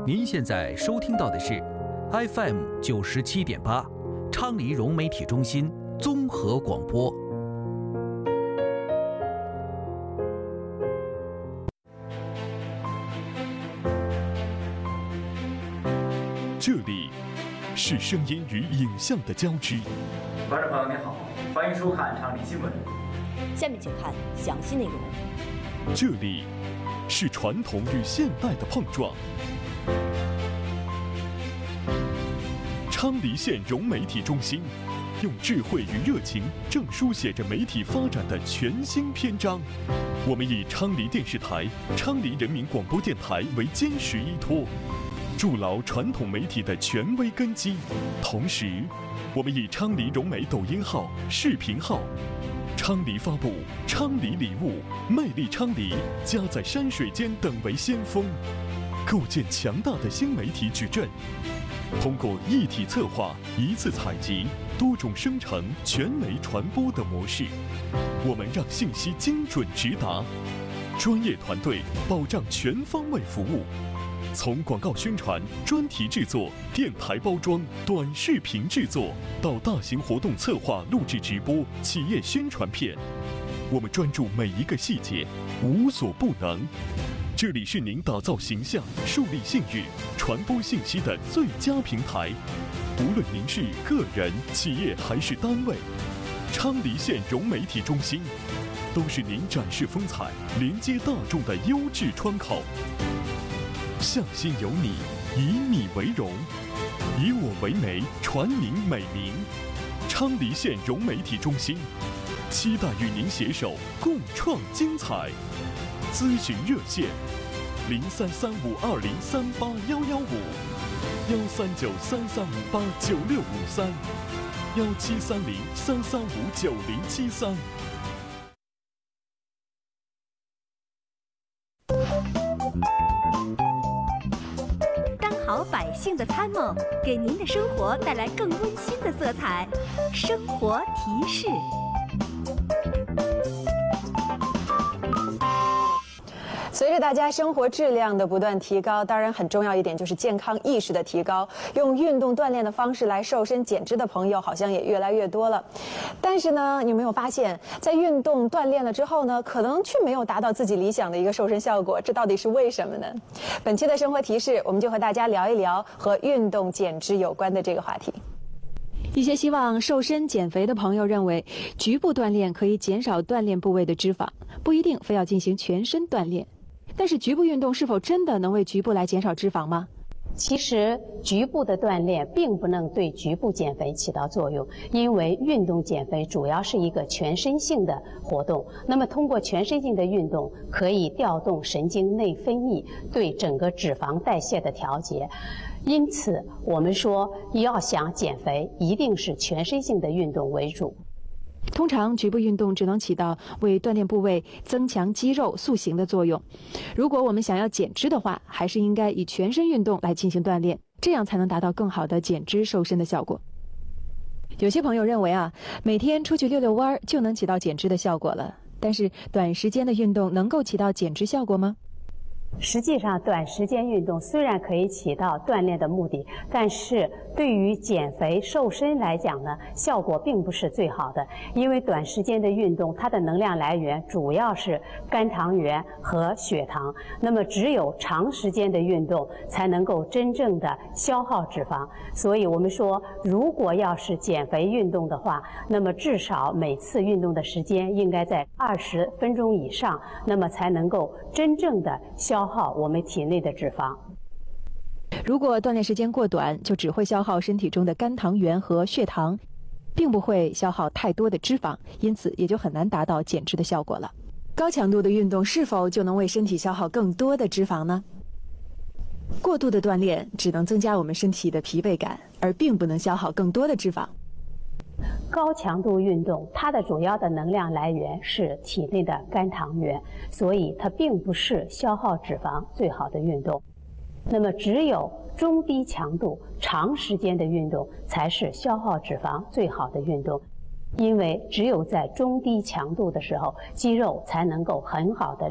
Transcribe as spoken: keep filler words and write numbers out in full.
您现在收听到的是 F M 九十七点八，昌黎融媒体中心综合广播。 这里是声音与影像的交织。 观众朋友您好，欢迎收看昌黎新闻。 下面请看详细内容。 这里是传统与现代的碰撞。昌黎县融媒体中心用智慧与热情，正书写着媒体发展的全新篇章。我们以昌黎电视台、昌黎人民广播电台为坚实依托，筑牢传统媒体的权威根基。同时，我们以昌黎融媒抖音号、视频号、昌黎发布、昌黎礼物、魅力昌黎、家在山水间等为先锋，构建强大的新媒体矩阵。通过一体策划、一次采集、多种生成、全媒传播的模式，我们让信息精准直达，专业团队保障全方位服务。从广告宣传、专题制作、电台包装、短视频制作，到大型活动策划、录制直播、企业宣传片，我们专注每一个细节，无所不能。这里是您打造形象、树立信誉、传播信息的最佳平台。无论您是个人、企业还是单位，昌黎县融媒体中心都是您展示风采、连接大众的优质窗口。向心有你，以你为荣，以我为媒，传您美名。昌黎县融媒体中心期待与您携手共创精彩。咨询热线：零三三五二零三八幺幺五，幺三九三三五八九六五三，幺七三零三三五九零七三。 当好百姓的参谋，给您的生活带来更温馨的色彩。生活提示。 随着大家生活质量的不断提高，当然很重要一点就是健康意识的提高。用运动锻炼的方式来瘦身减脂的朋友好像也越来越多了。但是呢，你有没有发现，在运动锻炼了之后呢，可能却没有达到自己理想的一个瘦身效果？这到底是为什么呢？本期的生活提示，我们就和大家聊一聊和运动减脂有关的这个话题。 一些希望瘦身减肥的朋友认为，局部锻炼可以减少锻炼部位的脂肪，不一定非要进行全身锻炼。但是局部运动是否真的能为局部来减少脂肪吗？ 其实局部的锻炼并不能对局部减肥起到作用，因为运动减肥主要是一个全身性的活动。那么通过全身性的运动，可以调动神经内分泌，对整个脂肪代谢的调节。因此，我们说要想减肥，一定是全身性的运动为主。 通常局部运动只能起到为锻炼部位增强肌肉塑形的作用。如果我们想要减脂的话，还是应该以全身运动来进行锻炼，这样才能达到更好的减脂瘦身的效果。有些朋友认为啊，每天出去溜溜弯就能起到减脂的效果了，但是短时间的运动能够起到减脂效果吗？ 实际上，短时间运动虽然可以起到锻炼的目的，但是对于减肥瘦身来讲呢，效果并不是最好的。因为短时间的运动，它的能量来源主要是肝糖原和血糖。那么，只有长时间的运动才能够真正的消耗脂肪。所以我们说，如果要是减肥运动的话，那么至少每次运动的时间应该在二十分钟以上，那么才能够真正的消耗消耗我们体内的脂肪。 如果锻炼时间过短，就只会消耗身体中的肝糖原和血糖，并不会消耗太多的脂肪，因此也就很难达到减脂的效果了。高强度的运动是否就能为身体消耗更多的脂肪呢？过度的锻炼只能增加我们身体的疲惫感，而并不能消耗更多的脂肪。 高强度运动，它的主要的能量来源是体内的肝糖原，所以它并不是消耗脂肪最好的运动。那么，只有中低强度、长时间的运动才是消耗脂肪最好的运动，因为只有在中低强度的时候，肌肉才能够很好的